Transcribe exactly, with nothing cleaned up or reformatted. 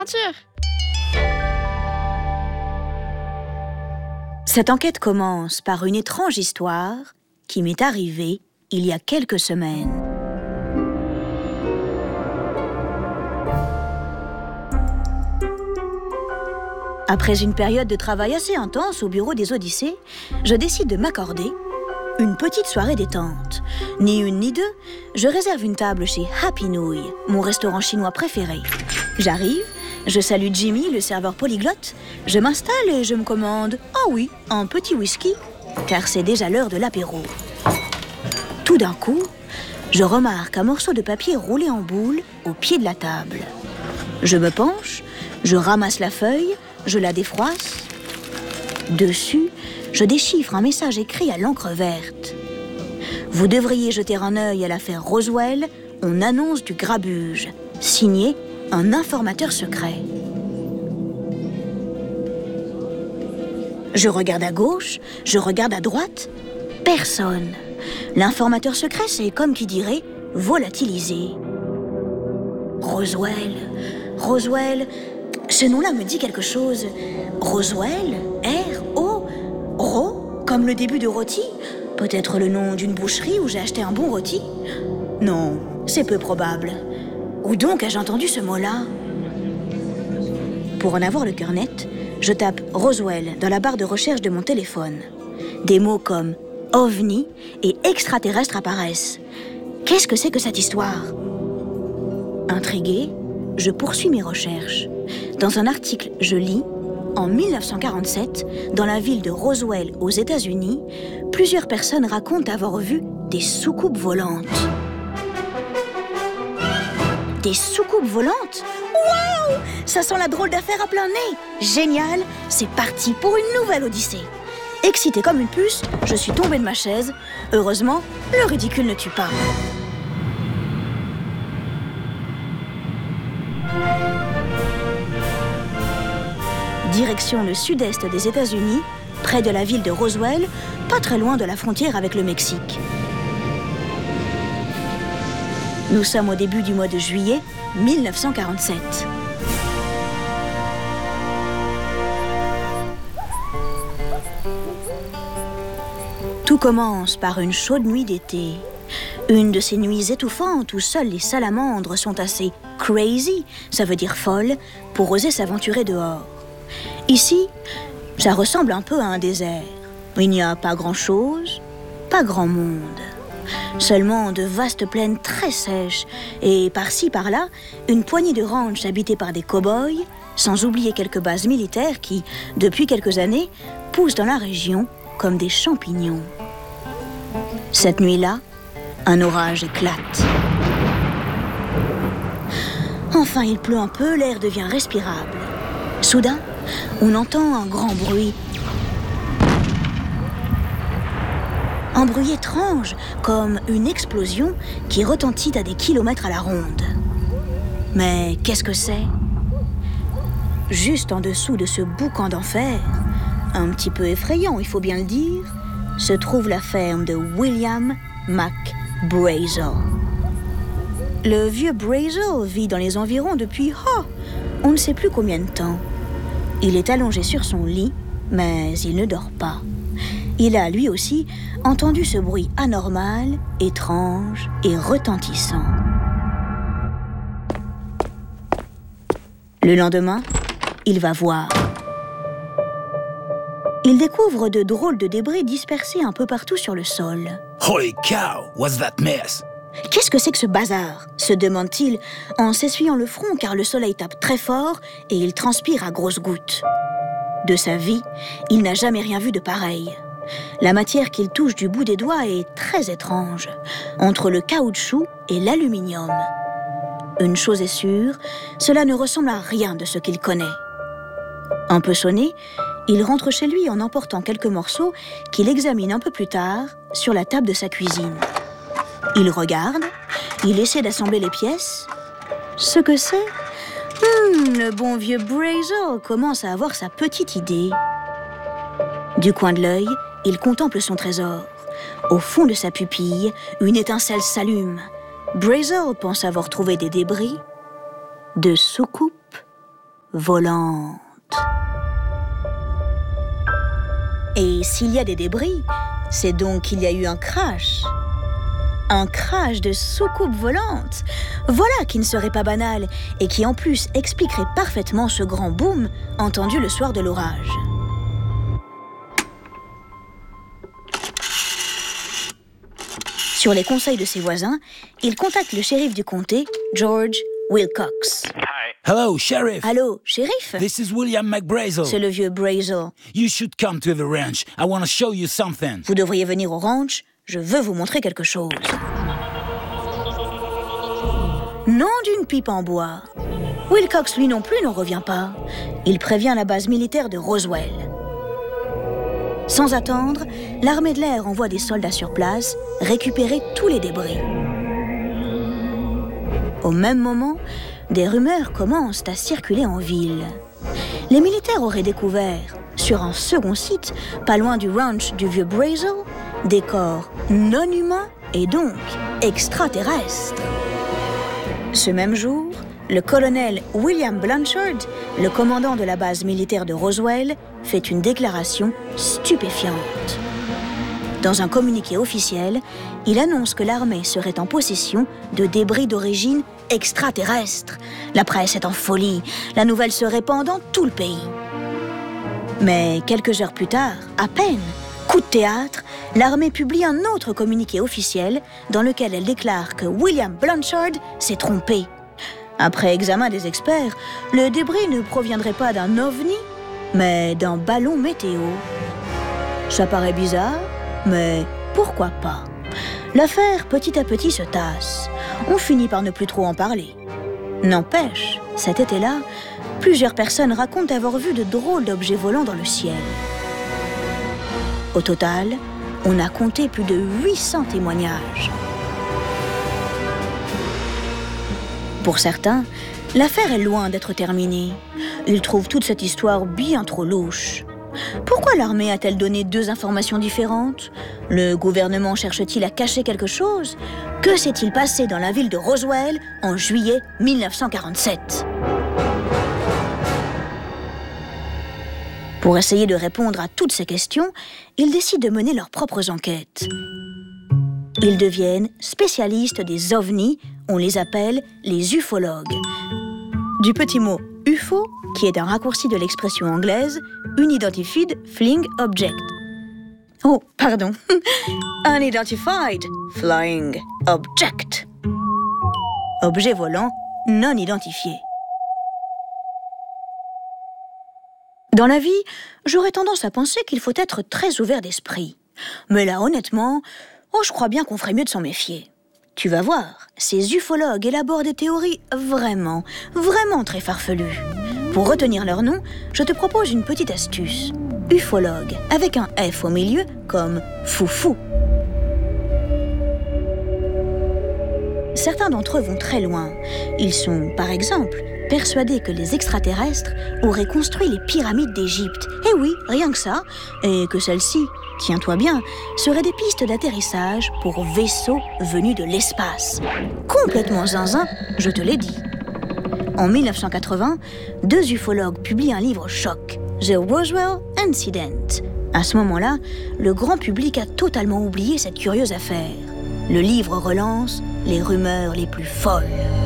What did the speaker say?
Cette enquête commence par une étrange histoire qui m'est arrivée il y a quelques semaines. Après une période de travail assez intense au bureau des Odyssées, je décide de m'accorder une petite soirée détente. Ni une ni deux, je réserve une table chez Happy Nouille, mon restaurant chinois préféré. J'arrive, je salue Jimmy, le serveur polyglotte, je m'installe et je me commande, ah oui, un petit whisky, car c'est déjà l'heure de l'apéro. Tout d'un coup, je remarque un morceau de papier roulé en boule au pied de la table. Je me penche, je ramasse la feuille, je la défroisse. Dessus, je déchiffre un message écrit à l'encre verte. Vous devriez jeter un œil à l'affaire Roswell, on annonce du grabuge. Signé un informateur secret. Je regarde à gauche, je regarde à droite. Personne. L'informateur secret, c'est comme qui dirait volatilisé. Roswell, Roswell, ce nom-là me dit quelque chose. Roswell, R O, Ro, comme le début de rôti. Peut-être le nom d'une boucherie où j'ai acheté un bon rôti. Non, c'est peu probable. Où donc ai-je entendu ce mot-là? Pour en avoir le cœur net, je tape Roswell dans la barre de recherche de mon téléphone. Des mots comme ovni et extraterrestre apparaissent. Qu'est-ce que c'est que cette histoire? Intriguée, je poursuis mes recherches. Dans un article, je lis « En mille neuf cent quarante-sept, dans la ville de Roswell, aux États-Unis, plusieurs personnes racontent avoir vu des soucoupes volantes. » Des soucoupes volantes? Waouh! Ça sent la drôle d'affaire à plein nez! Génial! C'est parti pour une nouvelle odyssée. Excitée comme une puce, je suis tombée de ma chaise. Heureusement, le ridicule ne tue pas. Direction le sud-est des États-Unis, près de la ville de Roswell, pas très loin de la frontière avec le Mexique. Nous sommes au début du mois de juillet mille neuf cent quarante-sept. Tout commence par une chaude nuit d'été. Une de ces nuits étouffantes où seules les salamandres sont assez crazy, ça veut dire folle, pour oser s'aventurer dehors. Ici, ça ressemble un peu à un désert. Il n'y a pas grand-chose, pas grand monde. Seulement de vastes plaines très sèches et par-ci par-là, une poignée de ranchs habités par des cow-boys, sans oublier quelques bases militaires qui, depuis quelques années, poussent dans la région comme des champignons. Cette nuit-là, un orage éclate. Enfin, il pleut un peu, l'air devient respirable. Soudain, on entend un grand bruit. Un bruit étrange, comme une explosion qui retentit à des kilomètres à la ronde. Mais qu'est-ce que c'est? Juste en dessous de ce boucan d'enfer, un petit peu effrayant, il faut bien le dire, se trouve la ferme de William McBrazel. Le vieux Brazel vit dans les environs depuis, oh, on ne sait plus combien de temps. Il est allongé sur son lit, mais il ne dort pas. Il a, lui aussi, entendu ce bruit anormal, étrange et retentissant. Le lendemain, il va voir. Il découvre de drôles de débris dispersés un peu partout sur le sol. Holy cow, what's that mess? Qu'est-ce que c'est que ce bazar? Se demande-t-il en s'essuyant le front car le soleil tape très fort et il transpire à grosses gouttes. De sa vie, il n'a jamais rien vu de pareil. La matière qu'il touche du bout des doigts est très étrange, entre le caoutchouc et l'aluminium. Une chose est sûre, cela ne ressemble à rien de ce qu'il connaît. Un peu sonné, il rentre chez lui en emportant quelques morceaux qu'il examine un peu plus tard sur la table de sa cuisine. Il regarde, il essaie d'assembler les pièces. Ce que c'est? Hmm, le bon vieux Brazel commence à avoir sa petite idée. Du coin de l'œil, il contemple son trésor. Au fond de sa pupille, une étincelle s'allume. Brazel pense avoir trouvé des débris de soucoupes volante. Et s'il y a des débris, c'est donc qu'il y a eu un crash. Un crash de soucoupe volante. Voilà qui ne serait pas banal et qui en plus expliquerait parfaitement ce grand boom entendu le soir de l'orage. Sur les conseils de ses voisins, il contacte le shérif du comté, George Wilcox. Hello, Sheriff. Allô, shérif? This is William McBrazel. C'est le vieux Brazel. You should come to the ranch. I want to show you something. Vous devriez venir au ranch. Je veux vous montrer quelque chose. Nom d'une pipe en bois. Wilcox, lui non plus, n'en revient pas. Il prévient la base militaire de Roswell. Sans attendre, l'armée de l'air envoie des soldats sur place récupérer tous les débris. Au même moment, des rumeurs commencent à circuler en ville. Les militaires auraient découvert, sur un second site, pas loin du ranch du vieux Brazel, des corps non humains et donc extraterrestres. Ce même jour, le colonel William Blanchard, le commandant de la base militaire de Roswell, fait une déclaration stupéfiante. Dans un communiqué officiel, il annonce que l'armée serait en possession de débris d'origine extraterrestre. La presse est en folie. La nouvelle se répand dans tout le pays. Mais quelques heures plus tard, à peine, coup de théâtre, l'armée publie un autre communiqué officiel dans lequel elle déclare que William Blanchard s'est trompé. Après examen des experts, le débris ne proviendrait pas d'un ovni, mais d'un ballon météo. Ça paraît bizarre, mais pourquoi pas? L'affaire, petit à petit, se tasse. On finit par ne plus trop en parler. N'empêche, cet été-là, plusieurs personnes racontent avoir vu de drôles d'objets volants dans le ciel. Au total, on a compté plus de huit cents témoignages. Pour certains, l'affaire est loin d'être terminée. Ils trouvent toute cette histoire bien trop louche. Pourquoi l'armée a-t-elle donné deux informations différentes? Le gouvernement cherche-t-il à cacher quelque chose? Que s'est-il passé dans la ville de Roswell en juillet mille neuf cent quarante-sept? Pour essayer de répondre à toutes ces questions, ils décident de mener leurs propres enquêtes. Ils deviennent spécialistes des ovnis, on les appelle les ufologues. Du petit mot « U F O », qui est un raccourci de l'expression anglaise « Unidentified Flying Object ». Oh, pardon, Unidentified Flying Object. Objet volant non identifié. Dans la vie, j'aurais tendance à penser qu'il faut être très ouvert d'esprit. Mais là, honnêtement, oh, je crois bien qu'on ferait mieux de s'en méfier. Tu vas voir, ces ufologues élaborent des théories vraiment, vraiment très farfelues. Pour retenir leur nom, je te propose une petite astuce. Ufologue, avec un F au milieu, comme foufou. Certains d'entre eux vont très loin. Ils sont, par exemple, persuadés que les extraterrestres auraient construit les pyramides d'Égypte. Eh oui, rien que ça. Et que celles-ci, tiens-toi bien, seraient des pistes d'atterrissage pour vaisseaux venus de l'espace. Complètement zinzin, je te l'ai dit. En mille neuf cent quatre-vingts, deux ufologues publient un livre choc, The Roswell Incident. À ce moment-là, le grand public a totalement oublié cette curieuse affaire. Le livre relance les rumeurs les plus folles.